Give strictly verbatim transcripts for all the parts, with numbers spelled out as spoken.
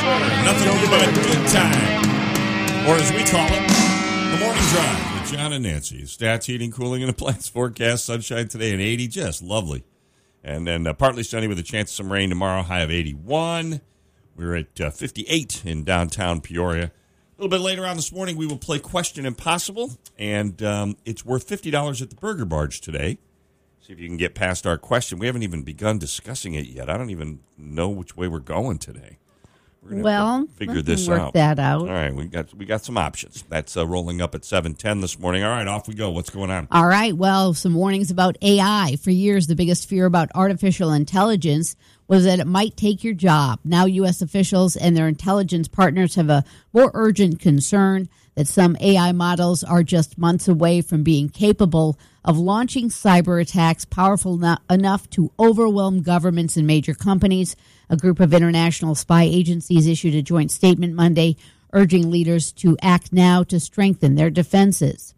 Nothing but a good time. Or as we call it, the morning drive with John and Nancy. Stats, heating, cooling, and appliance forecast. Sunshine today and eighty. Just lovely. And then uh, partly sunny with a chance of some rain tomorrow. High of eighty-one. We're at uh, fifty-eight in downtown Peoria. A little bit later on this morning, we will play Question Impossible. And um, it's worth fifty dollars at the Burger Barge today. See if you can get past our question. We haven't even begun discussing it yet. I don't even know which way we're going today. We're gonna well, figure this work out. that out. All right, we got we got some options. That's uh, rolling up at seven ten this morning. All right, off we go. What's going on? All right, well, some warnings about A I. For years, the biggest fear about artificial intelligence was that it might take your job. Now, U S officials and their intelligence partners have a more urgent concern that some A I models are just months away from being capable of launching cyber attacks powerful no- enough to overwhelm governments and major companies. A group of international spy agencies issued a joint statement Monday urging leaders to act now to strengthen their defenses.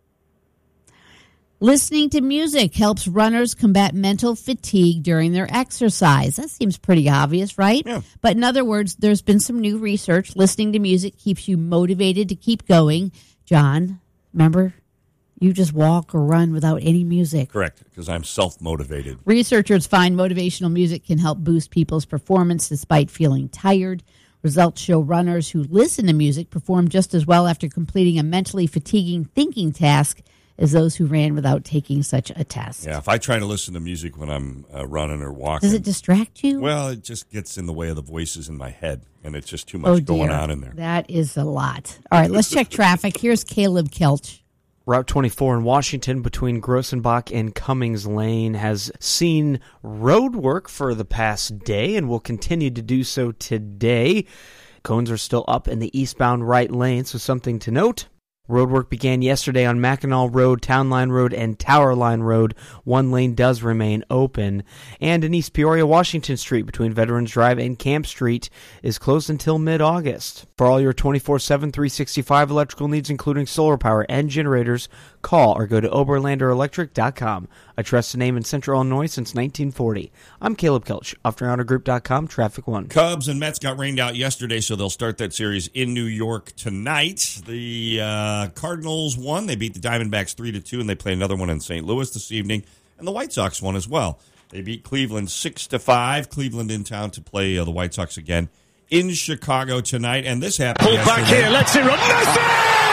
Listening to music helps runners combat mental fatigue during their exercise. That seems pretty obvious, right? Yeah. But in other words, there's been some new research. Listening to music keeps you motivated to keep going. John, remember, you just walk or run without any music. Correct, because I'm self-motivated. Researchers find motivational music can help boost people's performance despite feeling tired. Results show runners who listen to music perform just as well after completing a mentally fatiguing thinking task as those who ran without taking such a test. Yeah, if I try to listen to music when I'm uh, running or walking. Does it distract you? Well, it just gets in the way of the voices in my head, and it's just too much oh, going dear. on in there. That is a lot. All right, let's check traffic. Here's Caleb Kelch. Route twenty-four in Washington between Grossenbach and Cummings Lane has seen road work for the past day and will continue to do so today. Cones are still up in the eastbound right lane, so something to note. Roadwork began yesterday on Mackinac Road, Town Line Road, and Tower Line Road. One lane does remain open. And in East Peoria, Washington Street between Veterans Drive and Camp Street is closed until mid-August. For all your twenty-four seven, three sixty-five electrical needs, including solar power and generators, call or go to oberlander electric dot com. A trusted name in Central Illinois since nineteen forty. I'm Caleb Kelch, off to honor group dot com, Traffic One. Cubs and Mets got rained out yesterday, so they'll start that series in New York tonight. The uh, Cardinals won. They beat the Diamondbacks three to two, and they play another one in Saint Louis this evening. And the White Sox won as well. They beat Cleveland six to five. Cleveland in town to play uh, the White Sox again in Chicago tonight. And this happened Pull back here. Let's see. Messi!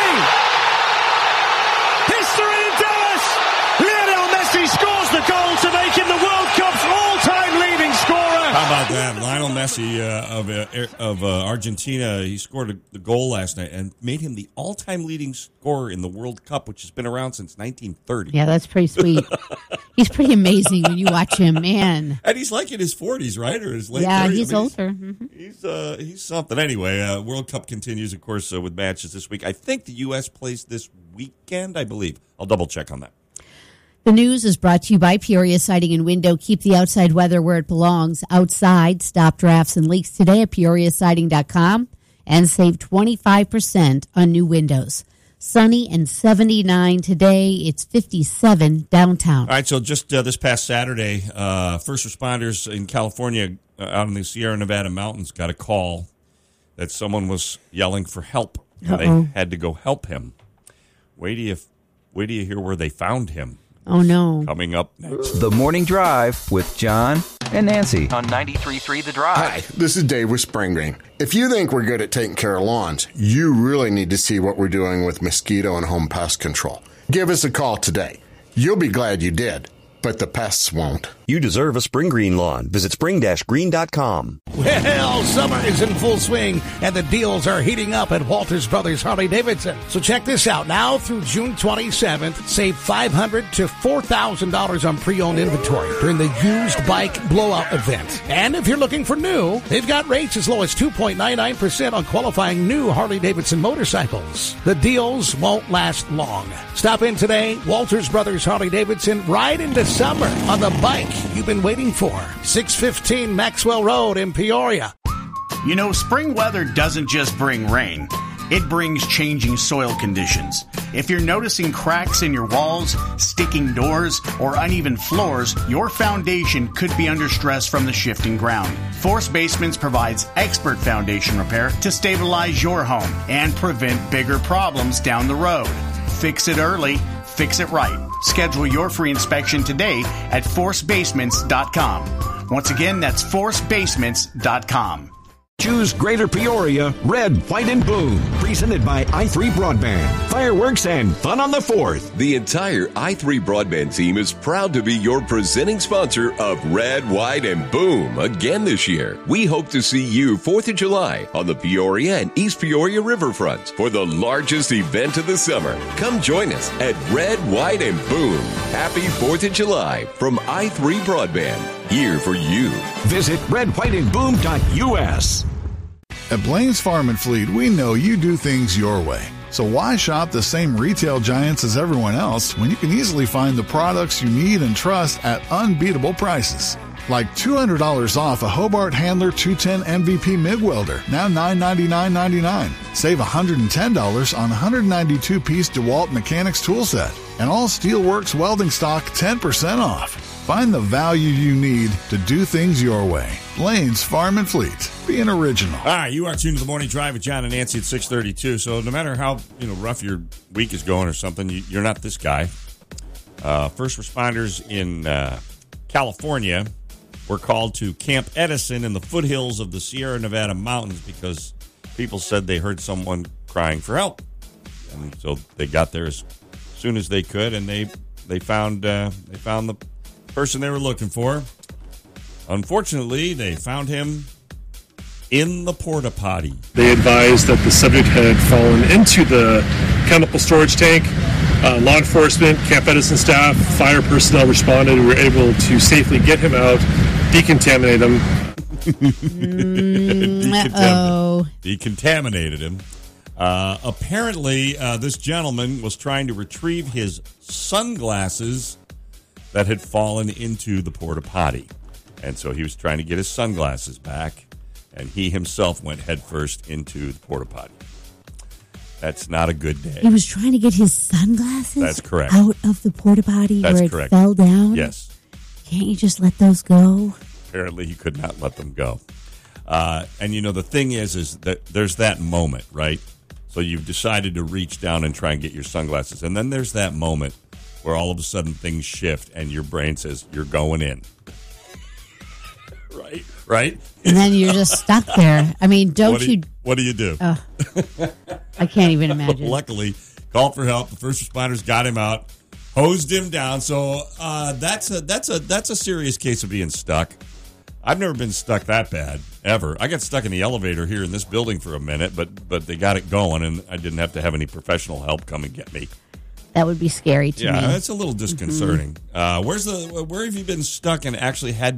History in Dallas! Lionel Messi scores the goal to make him the World Cup's all-time leading scorer. How about that? Lionel Messi uh, of uh, of uh, Argentina, he scored a, the goal last night and made him the all-time leading scorer in the World Cup, which has been around since nineteen thirty. Yeah, that's pretty sweet. He's pretty amazing when you watch him, man. And he's like in his forties, right? Or his late yeah, thirties. he's I mean, older. Mm-hmm. He's uh, he's something. Anyway, uh, World Cup continues, of course, uh, with matches this week. I think the U S plays this weekend, I believe. I'll double-check on that. The news is brought to you by Peoria Siding and Window. Keep the outside weather where it belongs. Outside, stop drafts and leaks today at peoria siding dot com and save twenty-five percent on new windows. Sunny and seventy-nine today. It's fifty-seven downtown. All right, so just uh, this past Saturday, uh, first responders in California uh, out in the Sierra Nevada mountains got a call that someone was yelling for help, and Uh-oh. they had to go help him. Wait till you, wait till you hear where they found him. Oh, no. Coming up next. The Morning Drive with John and Nancy. On ninety-three point three The Drive. Hi, this is Dave with Spring Green. If you think we're good at taking care of lawns, you really need to see what we're doing with mosquito and home pest control. Give us a call today. You'll be glad you did, but the pests won't. You deserve a Spring Green lawn. Visit spring dash green dot com. Well, summer is in full swing, and the deals are heating up at Walters Brothers Harley-Davidson. So check this out. Now through June twenty-seventh, save five hundred dollars to four thousand dollars on pre-owned inventory during the used bike blowout event. And if you're looking for new, they've got rates as low as two point nine nine percent on qualifying new Harley-Davidson motorcycles. The deals won't last long. Stop in today, Walters Brothers Harley-Davidson, ride into summer on the bike you've been waiting for. six fifteen Maxwell Road in Peoria. You know, spring weather doesn't just bring rain. It brings changing soil conditions. If you're noticing cracks in your walls, sticking doors, or uneven floors, your foundation could be under stress from the shifting ground. Force Basements provides expert foundation repair to stabilize your home and prevent bigger problems down the road. Fix it early, fix it right. Schedule your free inspection today at force basements dot com. Once again, that's force basements dot com. Choose Greater Peoria, Red, White, and Boom. Presented by i three Broadband. Fireworks and fun on the fourth. The entire i three Broadband team is proud to be your presenting sponsor of Red, White, and Boom again this year. We hope to see you fourth of July on the Peoria and East Peoria riverfronts for the largest event of the summer. Come join us at Red, White, and Boom. Happy fourth of July from i three Broadband. Here for you. Visit red white and boom dot U S. At Blaine's Farm and Fleet, we know you do things your way. So why shop the same retail giants as everyone else when you can easily find the products you need and trust at unbeatable prices? Like two hundred dollars off a Hobart Handler two ten M V P MIG welder, now nine ninety-nine ninety-nine. Save one hundred ten dollars on one hundred ninety-two piece DeWalt Mechanics tool set. And all Steelworks welding stock ten percent off. Find the value you need to do things your way. Blaine's Farm and Fleet. Being original. All right, you are tuned to the Morning Drive with John and Nancy at six thirty-two. So no matter how you know rough your week is going or something, you, you're not this guy. Uh, first responders in uh, California were called to Camp Edison in the foothills of the Sierra Nevada mountains because people said they heard someone crying for help. And so they got there as soon as they could, and they they found uh, they found the person they were looking for. Unfortunately, they found him in the porta potty. They advised that the subject had fallen into the chemical storage tank. Uh, law enforcement, Camp Edison staff, fire personnel responded and were able to safely get him out, decontaminate him. mm, uh-oh. Decontaminated him. Uh, apparently, uh, this gentleman was trying to retrieve his sunglasses that had fallen into the porta potty. And so he was trying to get his sunglasses back, and he himself went headfirst into the porta potty. That's not a good day. He was trying to get his sunglasses That's correct. out of the porta potty That's where it correct. fell down? Yes. Can't you just let those go? Apparently, he could not let them go. Uh, and, you know, the thing is, is that there's that moment, right? So you've decided to reach down and try and get your sunglasses. And then there's that moment where all of a sudden things shift and your brain says, you're going in. Right? Right? And then you're just stuck there. I mean, don't what do you, you... What do you do? Uh, I can't even imagine. Luckily, called for help. The first responders got him out, hosed him down. So uh, that's a that's a that's a serious case of being stuck. I've never been stuck that bad ever. I got stuck in the elevator here in this building for a minute, but but they got it going, and I didn't have to have any professional help come and get me. That would be scary to yeah, me. Yeah, it's a little disconcerting. Mm-hmm. Uh, where's the where have you been stuck and actually had